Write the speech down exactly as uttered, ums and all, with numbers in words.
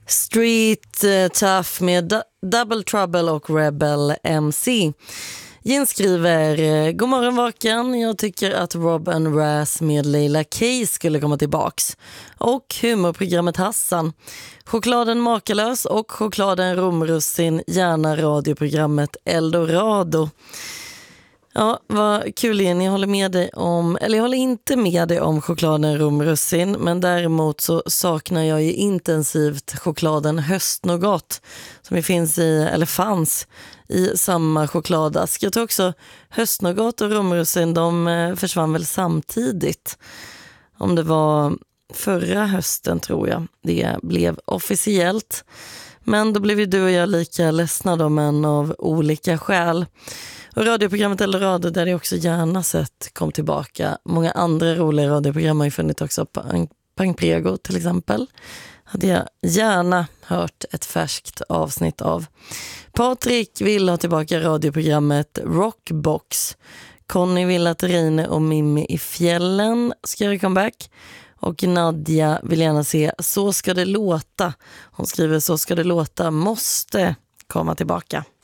Street uh, Tough med D- Double Trouble och Rebel M C. Jens skriver: God morgon Vaken, jag tycker att Rob and Raz med Leila K skulle komma tillbaks. Och humorprogrammet Hassan. Chokladen Makalös och chokladen Romrussin, gärna radioprogrammet Eldorado. Ja, vad kul igen. Jag håller med dig om, eller jag håller inte med dig om chokladen Romrussin, men däremot så saknar jag ju intensivt chokladen Höstnougat som finns i, eller fanns i samma chokladask. Jag tror också Höstnougat och Romrussin, de försvann väl samtidigt. Om det var förra hösten tror jag det blev officiellt. Men då blev ju du och jag lika ledsna då, men av olika skäl. Och radioprogrammet Eldorado, där det också gärna sett kom tillbaka. Många andra roliga radioprogram har ju funnits också. Pang, Pang Prego till exempel. Hade jag gärna hört ett färskt avsnitt av. Patrik vill ha tillbaka radioprogrammet Rockbox. Conny vill att Reine och Mimmi i fjällen ska göra comeback. Och Nadja vill gärna se Så ska det låta. Hon skriver Så ska det låta måste komma tillbaka.